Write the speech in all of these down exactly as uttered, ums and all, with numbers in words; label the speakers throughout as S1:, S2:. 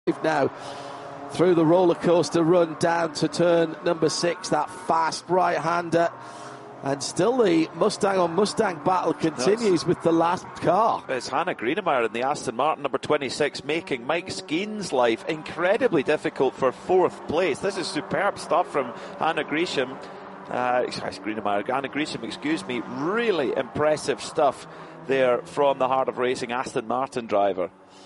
S1: now through the roller coaster run down to turn number six, that fast right-hander. And still the Mustang on Mustang battle continues with the last car.
S2: It's Hannah Greenemeyer in the Aston Martin number twenty-six, making Mike Skeen's life incredibly difficult for fourth place. This is superb stuff from Hannah Gresham. Uh, Greenemeyer, Hannah Gresham, excuse me. Really impressive stuff there from the Heart of Racing Aston Martin driver.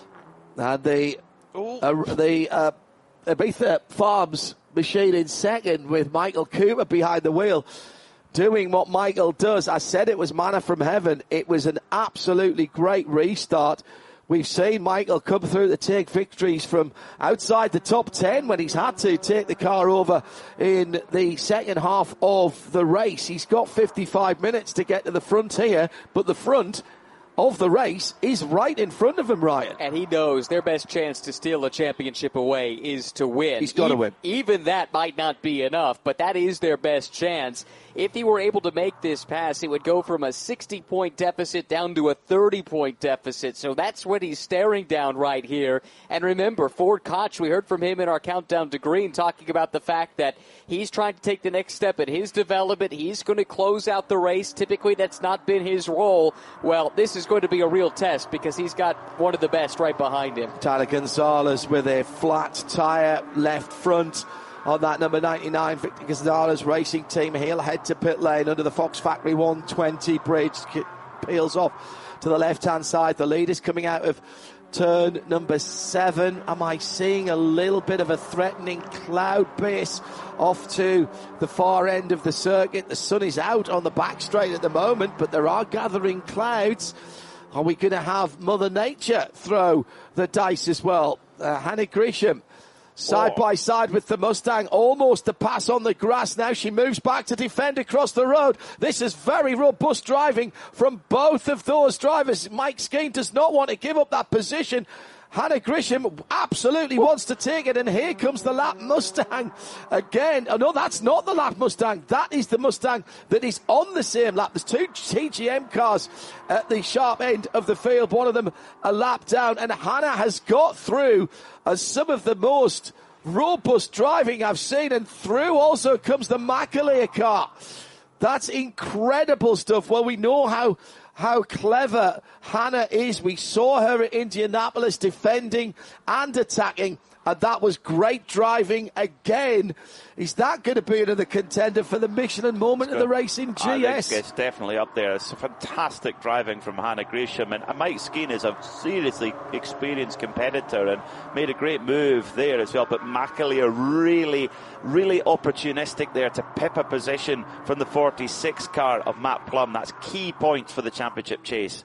S1: And the uh, the uh, Ibiza Farms machine in second with Michael Cooper behind the wheel, doing what Michael does. I said it was manna from heaven. It was an absolutely great restart. We've seen Michael come through to take victories from outside the top ten when he's had to take the car over in the second half of the race. He's got fifty-five minutes to get to the front here, but the front of the race is right in front of him, Ryan.
S3: And he knows their best chance to steal a championship away is to win.
S1: He's got to
S3: e-
S1: win.
S3: Even that might not be enough, but that is their best chance. If he were able to make this pass, it would go from a sixty-point deficit down to a thirty-point deficit. So that's what he's staring down right here. And remember, Ford Koch, we heard from him in our Countdown to Green, talking about the fact that he's trying to take the next step in his development. He's going to close out the race. Typically, that's not been his role. Well, this is going to be a real test because he's got one of the best right behind him.
S1: Tyler Gonzalez with a flat tyre left front on that number ninety-nine Victor Gonzalez Racing Team. He'll head to pit lane under the Fox Factory one twenty bridge. Peels off to the left-hand side. The lead is coming out of turn number seven. Am I seeing a little bit of a threatening cloud base off to the far end of the circuit? The sun is out on the back straight at the moment, but there are gathering clouds. Are we going to have Mother Nature throw the dice as well? Uh, Hannah Gresham side oh. by side with the Mustang, almost the pass on the grass. Now she moves back to defend across the road. This is very robust driving from both of those drivers. Mike Skeen does not want to give up that position. Hannah Gresham absolutely wants to take it, and here comes the lap Mustang again. Oh, no, that's not the lap Mustang. That is the Mustang that is on the same lap. There's two T G M cars at the sharp end of the field, one of them a lap down, and Hannah has got through as some of the most robust driving I've seen, and through also comes the McAleer car. That's incredible stuff. Well, we know how how clever Hannah is. We saw her at Indianapolis defending and attacking, and that was great driving again. Is that going to be another contender for the Michelin moment of the race in G S?
S2: I think it's definitely up there. It's fantastic driving from Hannah Gresham, and Mike Skeen is a seriously experienced competitor and made a great move there as well. But McAleer really, really opportunistic there to pip a position from the forty-six car of Matt Plum. That's key points for the championship chase.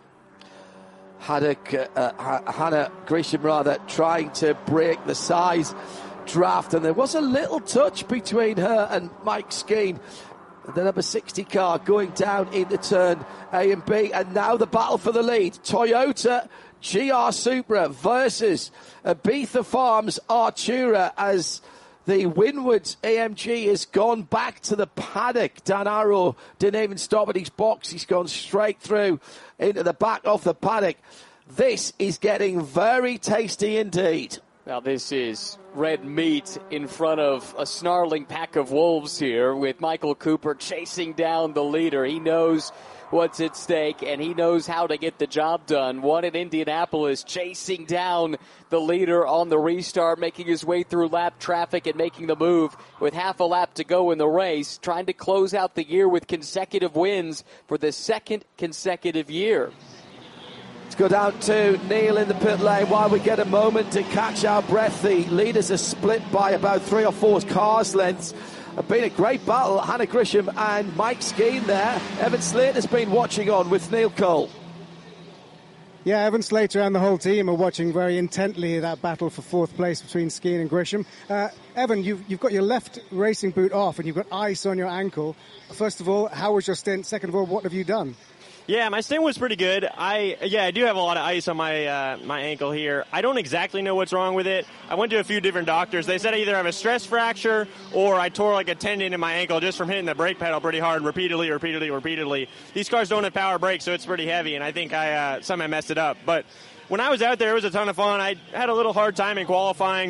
S1: Hannah, uh, Hannah Gresham rather trying to break the size draft, and there was a little touch between her and Mike Skeen. The number sixty car going down into turn A and B, and now the battle for the lead. Toyota G R Supra versus Ibiza Farms Artura, as the Winward A M G has gone back to the paddock. Dan Arrow didn't even stop at his box. He's gone straight through into the back of the paddock. This is getting very tasty indeed.
S3: Now this is red meat in front of a snarling pack of wolves here, with Michael Cooper chasing down the leader. He knows what's at stake, and he knows how to get the job done. One in Indianapolis, chasing down the leader on the restart, making his way through lap traffic and making the move with half a lap to go in the race, trying to close out the year with consecutive wins for the second consecutive year.
S1: Let's go down to Neil in the pit lane while we get a moment to catch our breath. The leaders are split by about three or four cars lengths. It's been a great battle. Hannah Gresham and Mike Skeen there. Evan Slater's been watching on with Neil Cole.
S4: Yeah, Evan Slater and the whole team are watching very intently that battle for fourth place between Skeen and Gresham. Uh, Evan, you've, you've got your left racing boot off and you've got ice on your ankle. First of all, how was your stint? Second of all, what have you done?
S5: Yeah, my stint was pretty good. I yeah, I do have a lot of ice on my uh, my ankle here. I don't exactly know what's wrong with it. I went to a few different doctors. They said I either have a stress fracture or I tore like a tendon in my ankle just from hitting the brake pedal pretty hard, repeatedly, repeatedly, repeatedly. These cars don't have power brakes, so it's pretty heavy, and I think I uh, somehow messed it up. But when I was out there, it was a ton of fun. I had a little hard time in qualifying,